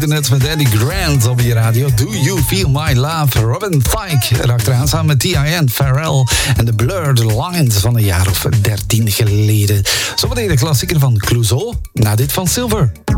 hoorde net met Eddie Grant op je radio. Do You Feel My Love? Robin Thicke erachteraan samen met T.I.N., Pharrell en The Blurred Lines van een jaar of 13 geleden. Zometeen de klassieker van Clouseau, na dit van Silver.